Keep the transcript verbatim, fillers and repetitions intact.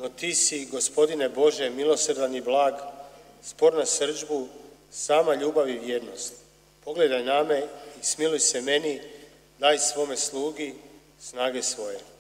No ti si, Gospodine Bože, milosrdan i blag, spor na srdžbu, sama ljubav i vjernost. Pogledaj na me i smiluj se meni, daj svome slugi snage svoje.